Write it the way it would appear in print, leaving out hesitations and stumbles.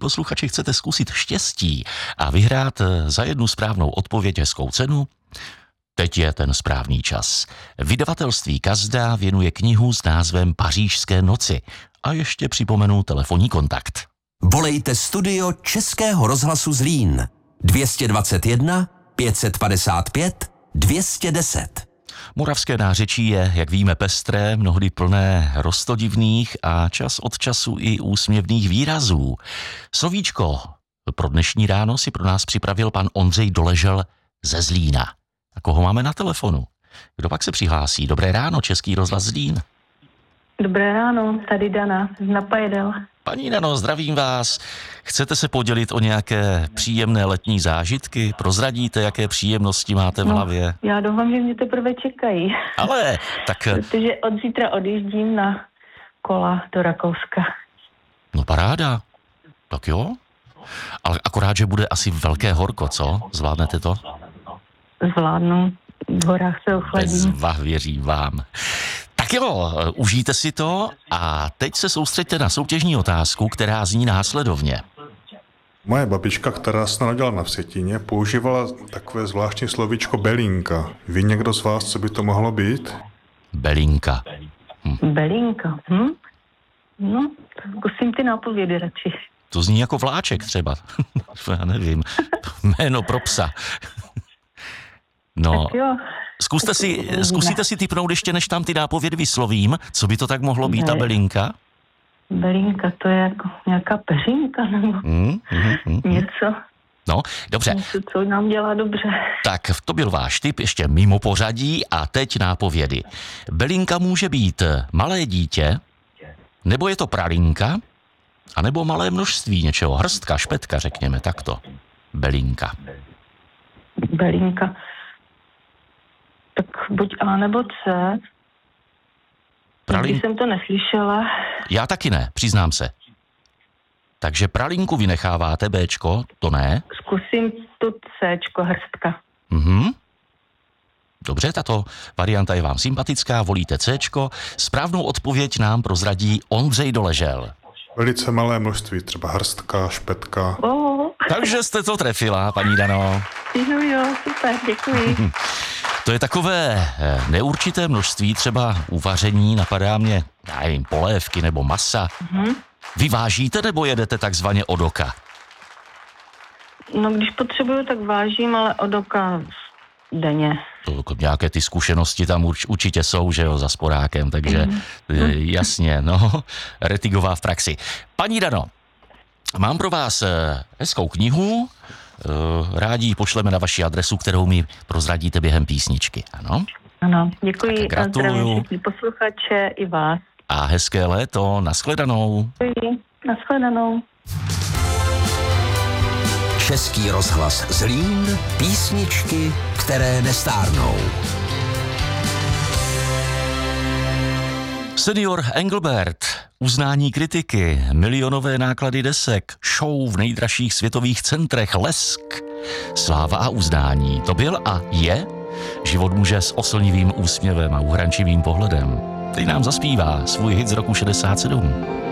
posluchači, chcete zkusit štěstí a vyhrát za jednu správnou odpověď hezkou cenu? Teď je ten správný čas. Vydavatelství Kazda věnuje knihu s názvem Pařížské noci. A ještě připomenu telefonní kontakt. Volejte studio Českého rozhlasu Zlín 221 555 210. Moravské nářečí je, jak víme, pestré, mnohdy plné roztodivných a čas od času i úsměvných výrazů. Slovíčko pro dnešní ráno si pro nás připravil pan Ondřej Doležel ze Zlína. A koho máme na telefonu? Kdo pak se přihlásí? Dobré ráno, Český rozhlas Zlín. Dobré ráno, tady Dana z Napajedel. Paní Dano, zdravím vás. Chcete se podělit o nějaké příjemné letní zážitky? Prozradíte, jaké příjemnosti máte v hlavě? Já doufám, že mě teprve čekají. Ale, tak... Protože od zítra odjíždím na kola do Rakouska. No paráda. Tak jo. Ale akorát, že bude asi velké horko, co? Zvládnete to? Zvládnu. V horách se ochladím. Bezva, věřím vám. Tak jo, užijte si to a teď se soustřeďte na soutěžní otázku, která zní následovně. Moje babička, která se narodila na Vsetíně, používala takové zvláštní slovíčko belinka. Ví někdo z vás, co by to mohlo být? Belinka. Belinka, No, zkusím ty nápovědy radši. To zní jako vláček třeba. Já nevím. Jméno pro psa. No, Tak jo. Zkusíte si tipnout ještě, než tam ty nápovědy vyslovím, co by to tak mohlo být, ta belinka? Belinka, to je jako nějaká peřinka nebo něco. No, dobře. Něco, co nám dělá dobře. Tak to byl váš tip, ještě mimo pořadí a teď nápovědy. Belinka může být malé dítě, nebo je to pralinka, anebo malé množství něčeho, hrstka, špetka, řekněme takto. Belinka. Belinka. Tak buď A nebo C. Když jsem to neslyšela. Já taky ne, přiznám se. Takže pralinku vynecháváte, Bčko, to ne? Zkusím tu Cčko, hrstka. Dobře, tato varianta je vám sympatická, volíte Cčko. Správnou odpověď nám prozradí Ondřej Doležel. Velice malé množství, třeba hrstka, špetka. Takže jste to trefila, paní Dano. Jo, super, děkuji. To je takové neurčité množství, třeba u vaření, napadá mě, já nevím, polévky nebo masa. Vy vážíte nebo jedete takzvaně od oka? No, když potřebuju, tak vážím, ale od oka denně. Nějaké ty zkušenosti tam určitě jsou, že jo, za sporákem, takže jasně, no, Rettigová v praxi. Paní Dano, mám pro vás hezkou knihu, rádi ji pošleme na vaši adresu, kterou mi prozradíte během písničky, ano? Ano, děkuji. Gratuluju. Zdravím posluchače i vás. A hezké léto, nashledanou. Děkuji, nashledanou. Český rozhlas Zlín, písničky, které nestárnou. Senior Engelbert, uznání kritiky, milionové náklady desek, show v nejdražších světových centrech, lesk, sláva a uznání. To byl a je život muže s oslnivým úsměvem a uhrančivým pohledem. Teď nám zaspívá svůj hit z roku 67.